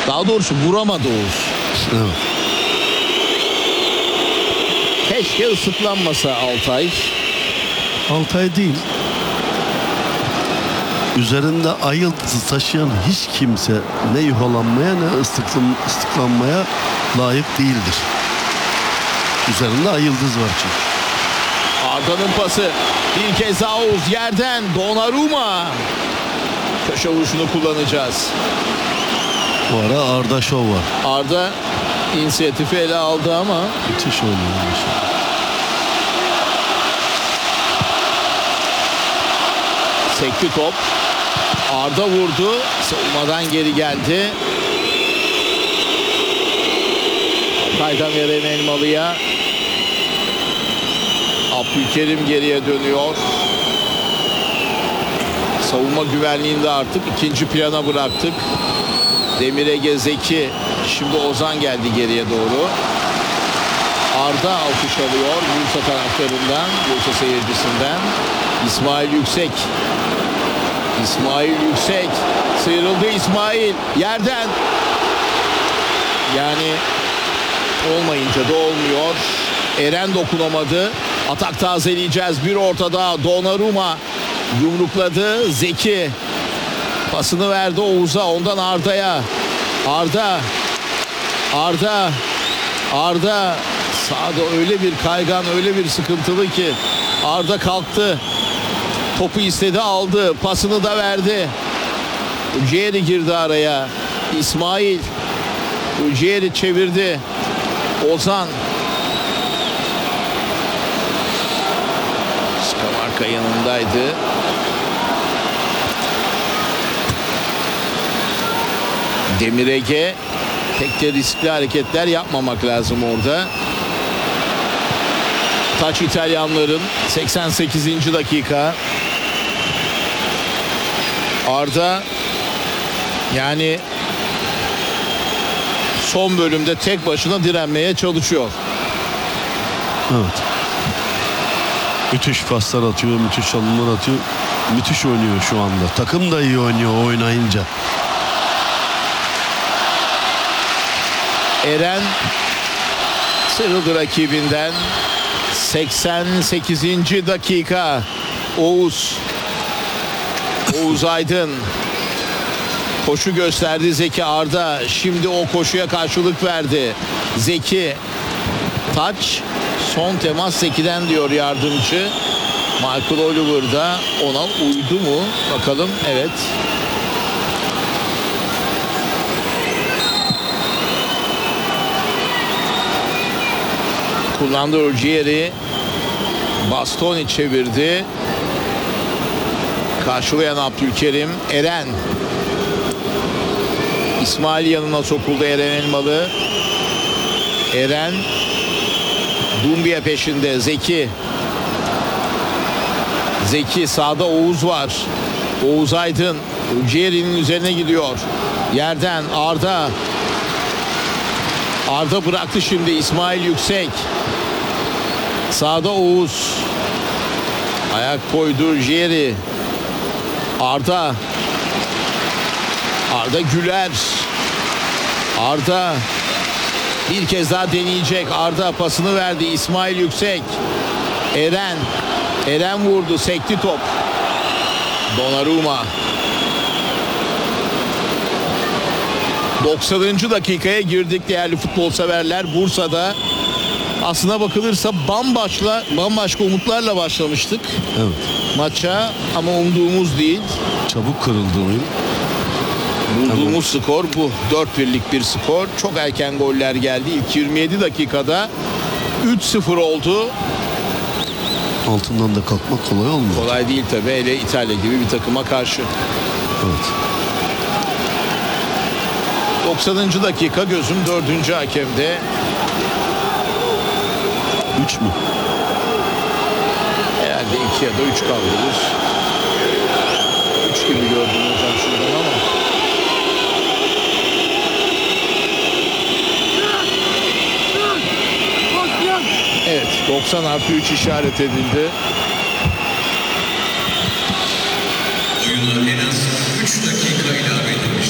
Daha doğrusu vuramadı Oğuz. Evet. Keşke ıslıklanmasa Altay. Altay değil. Üzerinde ay yıldızı taşıyan hiç kimse ne yuhalanmaya ne ıslıklanmaya layık değildir. Üzerinde ay yıldız var çünkü. Arda'nın pası. Bir kez daha Oğuz yerden. Donnarumma. Köşe vuruşunu kullanacağız. Bu ara Arda Şov var. Arda inisiyatifi ele aldı ama Müthiş oynuyor. sekti top. Arda vurdu. Savunmadan geri geldi. Kaydan Eren Elmalı'ya. Abdülkerim geriye dönüyor. Savunma güvenliğini de artık ikinci plana bıraktık. Demir Ege, Zeki. Şimdi Ozan geldi geriye doğru. Arda alkış alıyor Bursa taraftarından, Bursa seyircisinden. İsmail Yüksek. İsmail Yüksek. Sıyrıldı İsmail. Yerden. Yani olmayınca da olmuyor. Eren dokunamadı. Atak tazeleyeceğiz. Bir ortada Donnarumma yumrukladı. Zeki pasını verdi Oğuz'a. Ondan Arda'ya. Arda sağda öyle bir kaygan, öyle bir sıkıntılı ki Arda kalktı. Topu istedi, aldı. Pasını da verdi. Ucieri girdi araya. İsmail. Ucieri çevirdi. Ozan. Skamarka yanındaydı. Demir Ege. Pek de riskli hareketler yapmamak lazım orada. Taç İtalyanların 88. dakika. Arda yani son bölümde tek başına direnmeye çalışıyor. Evet. Müthiş paslar atıyor, müthiş alımlar atıyor. Müthiş oynuyor şu anda. Takım da iyi oynuyor oynayınca. Eren sıyrıldı rakibinden. 88. dakika. Oğuz Aydın koşu gösterdi. Zeki Arda şimdi o koşuya karşılık verdi. Zeki taç, son temas Zeki'den diyor yardımcı. Michael Oliver da ona uydu mu bakalım. Evet. Kullandı Ucieri. Bastoni çevirdi. Karşılayan Abdülkerim. Eren. İsmail yanına sokuldu Eren Elmalı. Eren. Dumbiya peşinde. Zeki sağda Oğuz var. Oğuz Aydın. Ucieri'nin üzerine gidiyor. Yerden Arda. Arda bıraktı şimdi İsmail Yüksek. Sağda Oğuz. Ayak koydu Ucieri. Arda Güler. Arda bir kez daha deneyecek. Arda pasını verdi. İsmail Yüksek. Eren vurdu. Sekti top. Donnarumma. 90. dakikaya girdik değerli futbol severler. Bursa'da aslına bakılırsa bambaşka umutlarla başlamıştık. Evet. Maça ama umduğumuz değil. Çabuk kırıldı oyun. Bulduğumuz skor bu. 4-1'lik bir skor. Çok erken goller geldi. İlk 27 dakikada 3-0 oldu. Altından da kalkmak kolay olmuyor. Kolay değil tabii. Hele İtalya gibi bir takıma karşı. Evet. 90. dakika gözüm 4. hakemde. 3 mü? Herhalde 2 ya da 3 kaldırır. 3 gibi gördüm hocam şuradan ama. Evet, 90+3 işaret edildi. Oyuna en az 3 dakika ilave edilmiş.